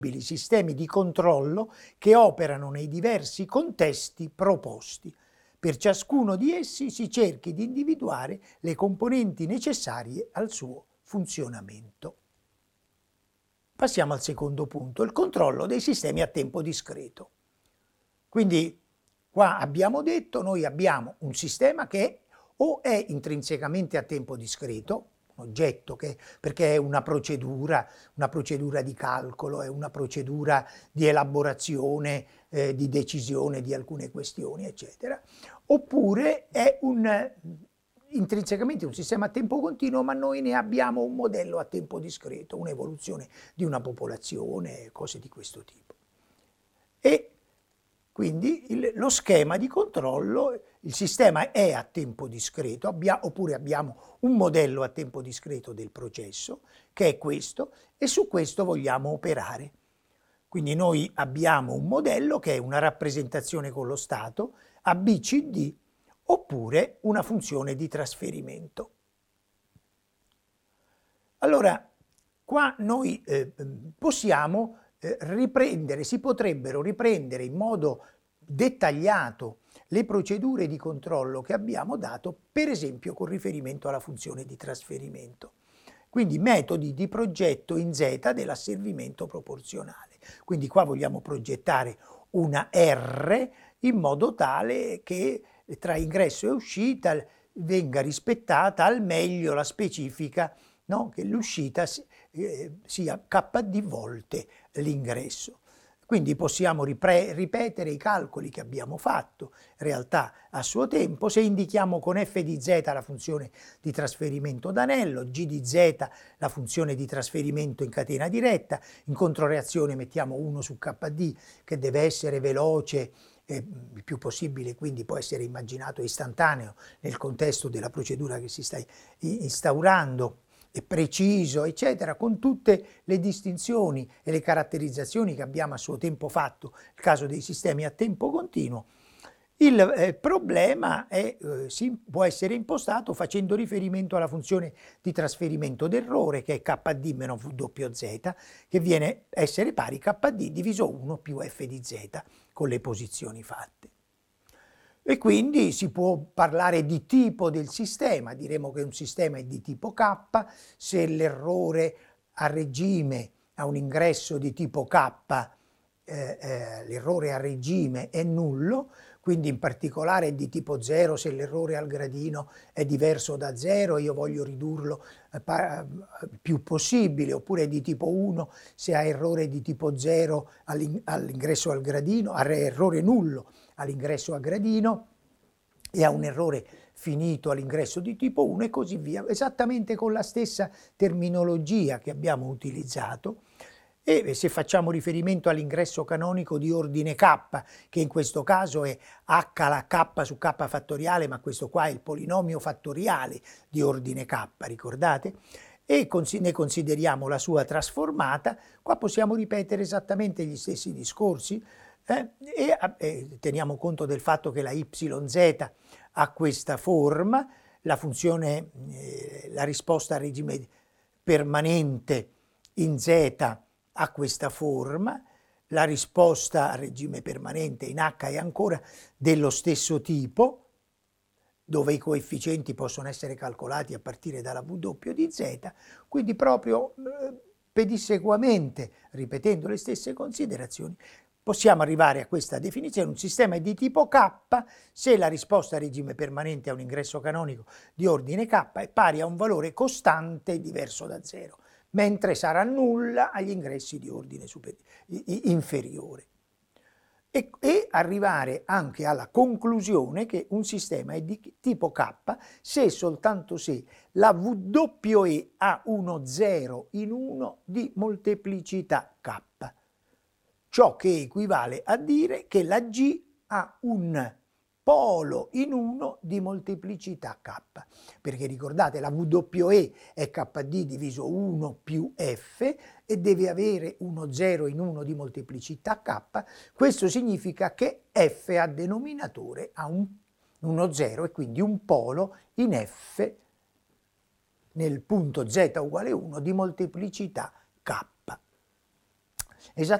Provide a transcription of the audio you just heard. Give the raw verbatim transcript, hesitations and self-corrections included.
sistemi di controllo che operano nei diversi contesti proposti. Per ciascuno di essi si cerchi di individuare le componenti necessarie al suo funzionamento. Passiamo al secondo punto, il controllo dei sistemi a tempo discreto. Quindi qua abbiamo detto, noi abbiamo un sistema che o è intrinsecamente a tempo discreto, un oggetto che, perché è una procedura, una procedura di calcolo, è una procedura di elaborazione, eh, di decisione di alcune questioni, eccetera, oppure è un, intrinsecamente un sistema a tempo continuo, ma noi ne abbiamo un modello a tempo discreto, un'evoluzione di una popolazione, cose di questo tipo. E quindi il, lo schema di controllo, il sistema è a tempo discreto, abbia, oppure abbiamo un modello a tempo discreto del processo, che è questo, e su questo vogliamo operare. Quindi noi abbiamo un modello che è una rappresentazione con lo stato, A B C D, oppure una funzione di trasferimento. Allora, qua noi eh, possiamo eh, riprendere, si potrebbero riprendere in modo dettagliato le procedure di controllo che abbiamo dato, per esempio con riferimento alla funzione di trasferimento. Quindi metodi di progetto in Z dell'asservimento proporzionale. Quindi qua vogliamo progettare una R in modo tale che tra ingresso e uscita venga rispettata al meglio la specifica, no? Che l'uscita eh, sia K D volte l'ingresso. Quindi possiamo ripetere i calcoli che abbiamo fatto, in realtà a suo tempo, se indichiamo con f di z la funzione di trasferimento d'anello, g di z la funzione di trasferimento in catena diretta, in controreazione mettiamo uno su K D che deve essere veloce, eh, il più possibile, quindi può essere immaginato istantaneo nel contesto della procedura che si sta instaurando, è preciso, eccetera, con tutte le distinzioni e le caratterizzazioni che abbiamo a suo tempo fatto nel caso dei sistemi a tempo continuo. Il eh, problema è, eh, si può essere impostato facendo riferimento alla funzione di trasferimento d'errore, che è K D meno V W Z, che viene a essere pari K D diviso uno più F di Z, con le posizioni fatte. E quindi si può parlare di tipo del sistema, diremo che un sistema è di tipo K, se l'errore a regime ha un ingresso di tipo K, eh, eh, l'errore a regime è nullo, quindi in particolare è di tipo zero se l'errore al gradino è diverso da zero, io voglio ridurlo eh, più possibile, oppure è di tipo uno se ha errore di tipo zero all'ingresso al gradino, ha errore nullo all'ingresso a gradino e ha un errore finito all'ingresso di tipo uno e così via, esattamente con la stessa terminologia che abbiamo utilizzato. E se facciamo riferimento all'ingresso canonico di ordine K, che in questo caso è H alla K su K fattoriale, ma questo qua è il polinomio fattoriale di ordine K, ricordate? E ne consideriamo la sua trasformata, qua possiamo ripetere esattamente gli stessi discorsi, Eh, e eh, teniamo conto del fatto che la Y Z ha questa forma, la funzione, eh, la risposta a regime permanente in Z ha questa forma, la risposta a regime permanente in H è ancora dello stesso tipo, dove i coefficienti possono essere calcolati a partire dalla W di Z, quindi proprio eh, pedissequamente, ripetendo le stesse considerazioni, possiamo arrivare a questa definizione: un sistema è di tipo K se la risposta a regime permanente a un ingresso canonico di ordine K è pari a un valore costante diverso da zero, mentre sarà nulla agli ingressi di ordine inferiore. E, e arrivare anche alla conclusione che un sistema è di tipo K se e soltanto se la W E ha uno zero in uno di molteplicità K. Ciò che equivale a dire che la G ha un polo in uno di molteplicità K, perché ricordate la W E è K D diviso uno più F e deve avere uno zero in uno di molteplicità K, questo significa che F a denominatore ha un, uno zero e quindi un polo in F nel punto Z uguale uno di molteplicità K. Esattamente